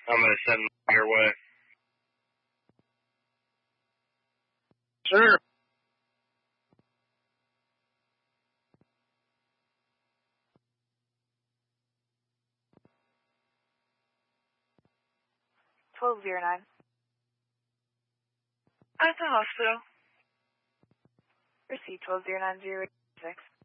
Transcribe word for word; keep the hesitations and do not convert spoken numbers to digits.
I'm going to send them your way. Sure. twelve oh nine. At the hospital. Receipt twelve oh nine zero six.